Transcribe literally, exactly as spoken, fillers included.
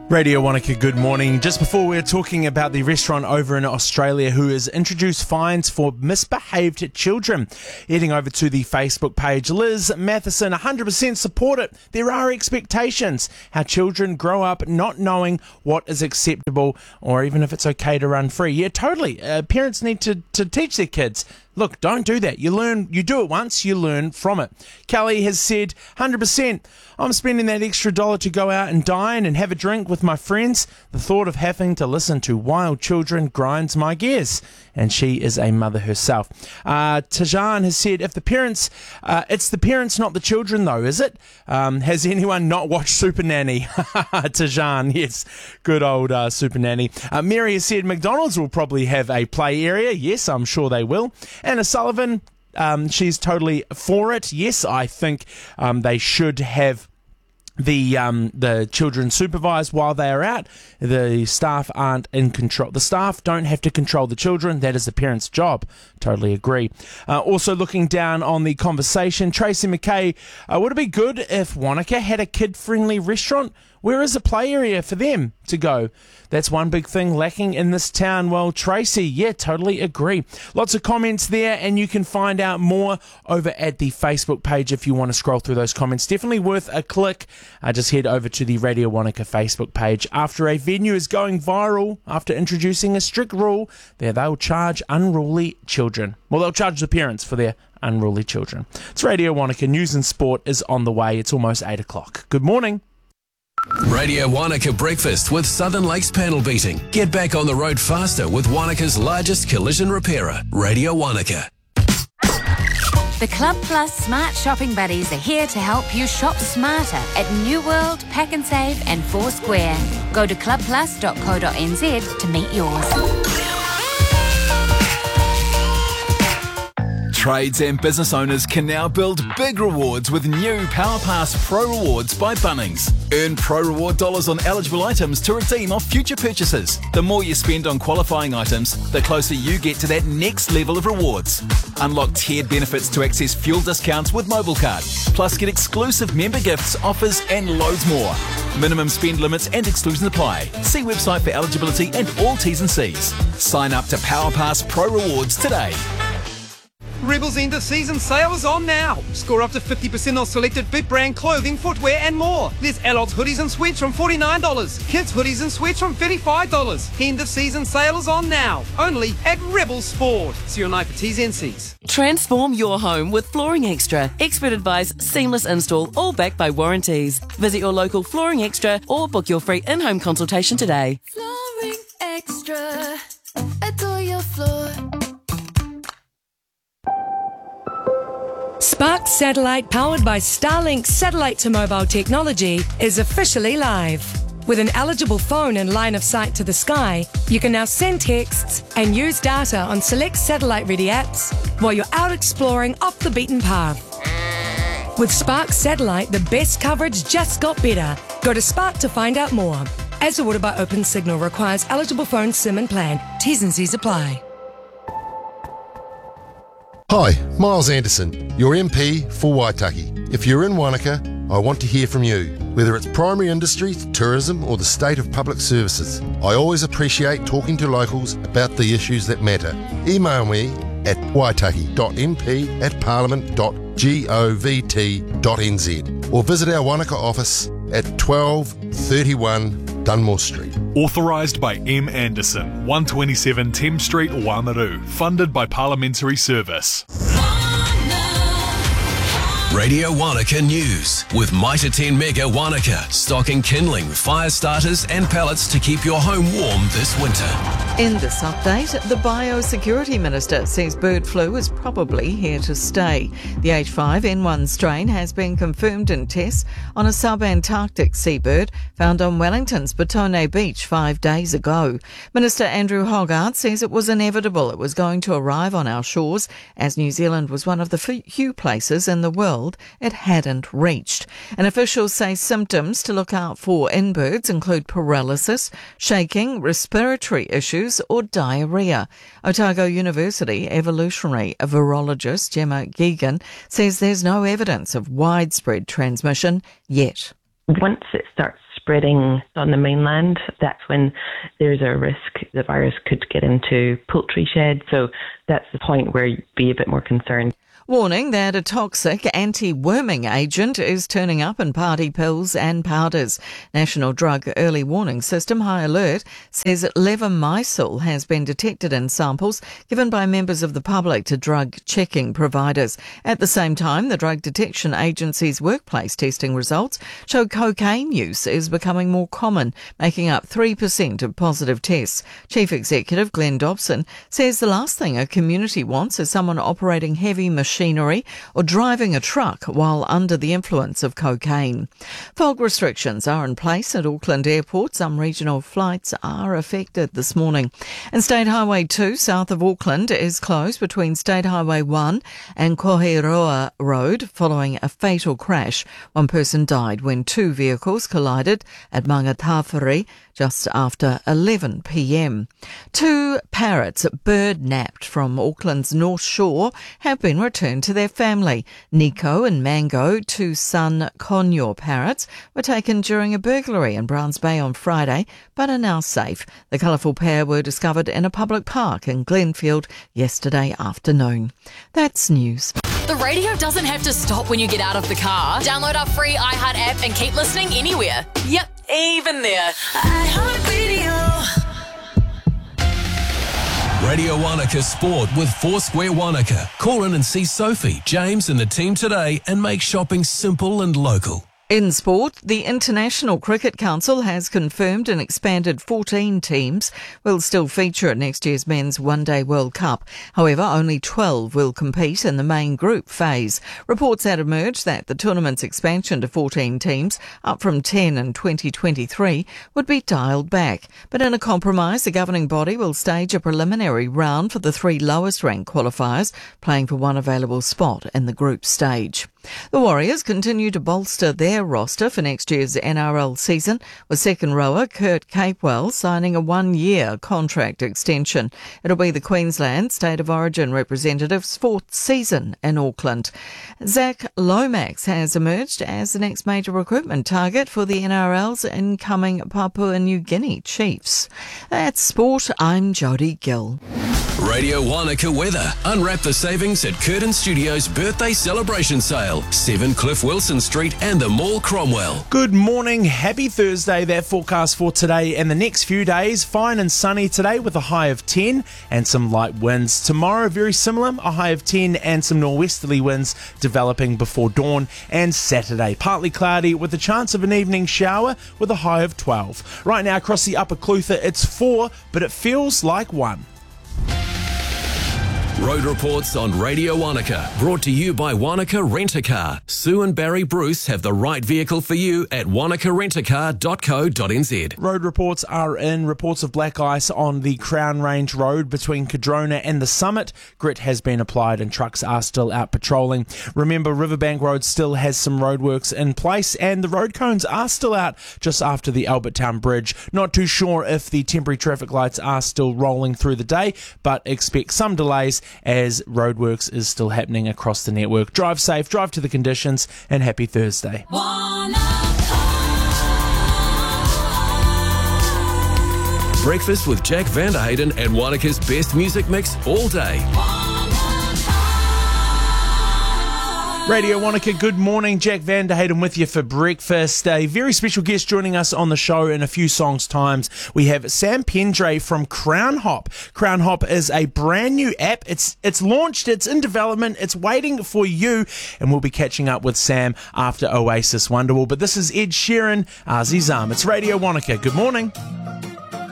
Radio Wanaka, good morning. Just before we were talking about the restaurant over in Australia who has introduced fines for misbehaved children. Heading over to the Facebook page, Liz Matheson, one hundred percent support it. There are expectations. How children grow up not knowing what is acceptable or even if it's okay to run free. Yeah, totally. Uh, parents need to, to teach their kids. Look, don't do that. You learn, you do it once, you learn from it. Kelly has said, one hundred percent, I'm spending that extra dollar to go out and dine and have a drink with my friends. The thought of having to listen to wild children grinds my gears. And she is a mother herself. Uh, Tajan has said, if the parents, uh, it's the parents, not the children though, is it? Um, has anyone not watched Super Nanny? Tajan, yes, good old uh, Super Nanny. Uh, Mary has said, McDonald's will probably have a play area. Yes, I'm sure they will. Anna Sullivan, um, she's totally for it. Yes, I think um, they should have the um, the children supervised while they are out. The staff aren't in control. The staff don't have to control the children. That is the parents' job. Totally agree. Uh, also looking down on the conversation, Tracy McKay, uh, would it be good if Wanaka had a kid-friendly restaurant? Where is a play area for them to go? That's one big thing lacking in this town. Well, Tracy, yeah, totally agree. Lots of comments there, and you can find out more over at the Facebook page if you want to scroll through those comments. Definitely worth a click. Uh, just head over to the Radio Wanaka Facebook page. After a venue is going viral, after introducing a strict rule, there they'll charge unruly children. Well, they'll charge the parents for their unruly children. It's Radio Wanaka. News and sport is on the way. It's almost eight o'clock. Good morning. Radio Wanaka Breakfast with Southern Lakes Panel Beating. Get back on the road faster with Wanaka's largest collision repairer, Radio Wanaka. The Club Plus Smart Shopping Buddies are here to help you shop smarter at New World, Pack and Save and Foursquare. Go to club plus dot co dot n z to meet yours. Trades and business owners can now build big rewards with new PowerPass Pro Rewards by Bunnings. Earn Pro Reward dollars on eligible items to redeem off future purchases. The more you spend on qualifying items, the closer you get to that next level of rewards. Unlock tiered benefits to access fuel discounts with MobileCard. Plus get exclusive member gifts, offers and loads more. Minimum spend limits and exclusions apply. See website for eligibility and all T's and C's. Sign up to PowerPass Pro Rewards today. Rebel's end of season sale is on now. Score up to fifty percent off selected big brand clothing, footwear and more. There's adults hoodies and sweats from forty-nine dollars. Kids hoodies and sweats from thirty-five dollars. End of season sale is on now. Only at Rebel Sport. See your night for T's and C's. Transform your home with Flooring Extra. Expert advice, seamless install, all backed by warranties. Visit your local Flooring Extra or book your free in-home consultation today. Flooring Extra. Adore your floor. Spark Satellite, powered by Starlink satellite to mobile technology, is officially live. With an eligible phone and line of sight to the sky, you can now send texts and use data on select satellite-ready apps while you're out exploring off the beaten path. With Spark Satellite, the best coverage just got better. Go to Spark to find out more. As awarded by Open Signal, requires eligible phone SIM and plan. T's and C's apply. Hi, Miles Anderson, your M P for Waitaki. If you're in Wanaka, I want to hear from you. Whether it's primary industry, tourism or the state of public services, I always appreciate talking to locals about the issues that matter. Email me at waitaki dot m p at parliament dot govt dot n z or visit our Wanaka office at twelve thirty-one Dunmore Street. Authorised by M. Anderson, one twenty-seven Thames Street, Wāmaru. Funded by Parliamentary Service. Radio Wanaka News with Mitre ten Mega Wanaka, stocking kindling, fire starters and pellets to keep your home warm this winter. In this update, the Biosecurity Minister says bird flu is probably here to stay. The H five N one strain has been confirmed in tests on a sub-Antarctic seabird found on Wellington's Batone Beach five days ago. Minister Andrew Hogarth says it was inevitable it was going to arrive on our shores, as New Zealand was one of the few places in the world it hadn't reached. And officials say symptoms to look out for in birds include paralysis, shaking, respiratory issues or diarrhoea. Otago University evolutionary virologist Gemma Geoghegan says there's no evidence of widespread transmission yet. Once it starts spreading on the mainland, that's when there's a risk the virus could get into poultry sheds. So that's the point where you'd be a bit more concerned. Warning that a toxic anti-worming agent is turning up in party pills and powders. National Drug Early Warning System, High Alert, says levamisole has been detected in samples given by members of the public to drug checking providers. At the same time, the Drug Detection Agency's workplace testing results show cocaine use is becoming more common, making up three percent of positive tests. Chief Executive Glenn Dobson says the last thing a community wants is someone operating heavy machinery machinery or driving a truck while under the influence of cocaine. Fog restrictions are in place at Auckland Airport. Some regional flights are affected this morning. And State Highway two south of Auckland is closed between State Highway one and Kohiroa Road following a fatal crash. One person died when two vehicles collided at Mangatawhiri just after eleven p.m. Two parrots bird-napped from Auckland's North Shore have been returned to their family. Nico and Mango, two Sun Conure parrots, were taken during a burglary in Browns Bay on Friday, but are now safe. The colourful pair were discovered in a public park in Glenfield yesterday afternoon. That's news. The radio doesn't have to stop when you get out of the car. Download our free iHeart app and keep listening anywhere. Yep, even there. iHeartRadio. Radio Wanaka Sport with Foursquare Wanaka. Call in and see Sophie, James and the team today and make shopping simple and local. In sport, the International Cricket Council has confirmed an expanded fourteen teams will still feature at next year's Men's One Day World Cup. However, only twelve will compete in the main group phase. Reports had emerged that the tournament's expansion to fourteen teams, up from ten in twenty twenty-three, would be dialed back. But in a compromise, the governing body will stage a preliminary round for the three lowest-ranked qualifiers, playing for one available spot in the group stage. The Warriors continue to bolster their roster for next year's N R L season, with second rower Kurt Capewell signing a one-year contract extension. It'll be the Queensland State of Origin representative's fourth season in Auckland. Zach Lomax has emerged as the next major recruitment target for the N R L's incoming Papua New Guinea Chiefs. That's sport. I'm Jodie Gill. Radio Wanaka weather. Unwrap the savings at Curtin Studios' birthday celebration sale. seven Cliff Wilson Street and the Mall Cromwell. Good morning. Happy Thursday. That forecast for today and the next few days. Fine and sunny today with a high of ten and some light winds. Tomorrow, very similar. A high of ten and some norwesterly winds developing before dawn. And Saturday, partly cloudy with a chance of an evening shower with a high of twelve. Right now across the Upper Clutha, it's four, but it feels like one. Road reports on Radio Wanaka, brought to you by Wanaka Rent-A-Car. Sue and Barry Bruce have the right vehicle for you at wanaka rent a car dot co dot n z. Road reports are in. Reports of black ice on the Crown Range Road between Cadrona and the Summit. Grit has been applied and trucks are still out patrolling. Remember, Riverbank Road still has some roadworks in place and the road cones are still out just after the Albertown Bridge. Not too sure if the temporary traffic lights are still rolling through the day, but expect some delays as roadworks is still happening across the network. Drive safe, drive to the conditions, and happy Thursday. Breakfast with Jack Vanderhayden and Wanaka's best music mix all day. Radio Wanaka, good morning. Jack Vanderhayden with you for breakfast. A very special guest joining us on the show in a few songs' times. We have Sam Pendray from Crown Hop. Crown Hop is a brand new app. It's it's launched, it's in development, it's waiting for you, and we'll be catching up with Sam after Oasis Wonderwall. But this is Ed Sheeran, Azizam. It's Radio Wanaka. Good morning.